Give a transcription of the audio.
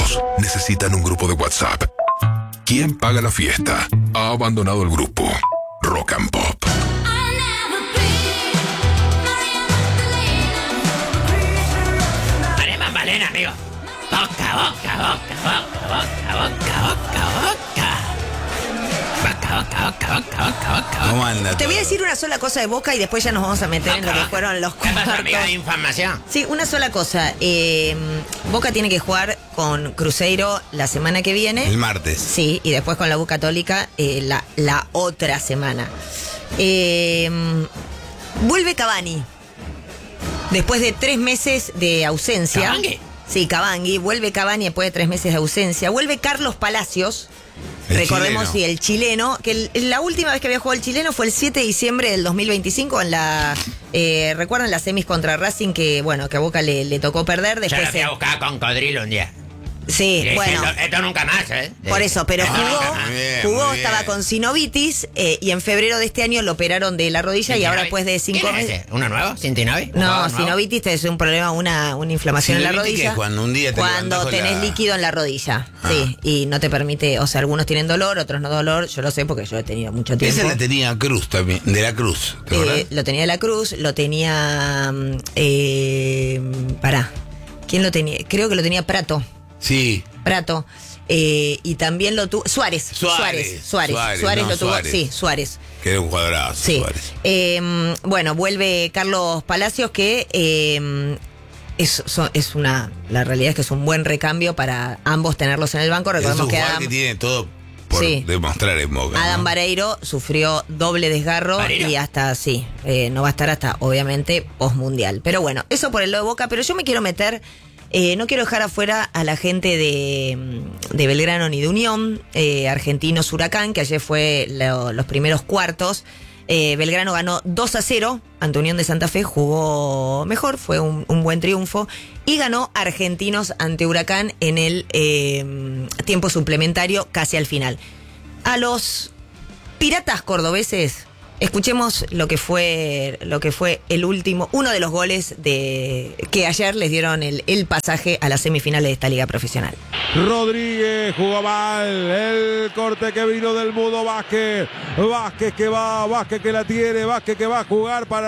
amigos necesitan un grupo de WhatsApp. ¿Quién paga la fiesta? Ha abandonado el grupo. Rock and Pop. Haremos Malena, amigo. Boca, boca, boca, boca, boca, boca, boca, boca. Boca, boca, boca, boca, boca, boca. ¿Cómo anda? Te voy a decir una sola cosa de Boca y después ya nos vamos a meter en lo que fueron los ¿Qué pasa, cuartos. amiga de información? Sí, una sola cosa. Boca tiene que jugar con Cruzeiro la semana que viene. El martes. Sí, y después con la U Católica la otra semana. Vuelve Cavani. Después de 3 meses de ausencia. ¿Cavani? Sí, Cavani. Vuelve Cavani después de 3 meses de ausencia. Vuelve Carlos Palacios. Recordemos, chileno. sí, el chileno, que la última vez que había jugado el chileno fue el 7 de diciembre del 2025 en la, ¿recuerdan las semis contra Racing que, bueno, que a Boca le tocó perder? Yo Después la fui a buscar a Cocodrilo un día. sí, Y le dije, bueno. esto nunca más, ¿eh? Por eso, pero Esto jugó, nunca más. Muy bien. estaba con sinovitis y en febrero de este año lo operaron de la rodilla y ahora después de 5 ¿Quién es meses... ese? ¿Uno nuevo? ¿Sintinovi? No, sinovitis es un problema, una inflamación en la Sinovitis, rodilla. que es cuando un día te levantás Cuando con tenés la- líquido en la rodilla, sí, y no te permite, o sea, algunos tienen dolor, otros no dolor, yo lo sé porque yo he tenido mucho tiempo. Esa la tenía Cruz también, de la Cruz. ¿te acordás? Lo tenía de la Cruz, lo tenía... pará, ¿quién lo tenía? Creo que lo tenía Prato. Sí. Prato. Y también lo tuvo... Suárez lo no, tuvo. Suárez. Sí, Suárez. Que era un cuadrazo, Sí. Suárez. Bueno, vuelve Carlos Palacios que la realidad es que es un buen recambio para ambos tenerlos en el banco. Es un Recordemos que jugador Adam, que tiene todo por Sí. demostrar en Boca. Adam ¿no? Vareiro sufrió doble desgarro ¿Vareiro? y hasta, no va a estar hasta, obviamente, postmundial. Pero bueno, eso por el lado de Boca, pero yo me quiero meter... no quiero dejar afuera a la gente de Belgrano ni de Unión, Argentinos Huracán, que ayer fue los primeros cuartos. Belgrano ganó 2-0 ante Unión de Santa Fe, jugó mejor, fue un buen triunfo. Y ganó Argentinos ante Huracán en el tiempo suplementario, casi al final. A los Piratas cordobeses, escuchemos lo que fue uno de los goles que ayer les dieron el pasaje a las semifinales de esta liga profesional. Rodríguez jugó mal, el corte que vino del Mudo Vázquez, Vázquez que va, Vázquez que la tiene, Vázquez que va a jugar para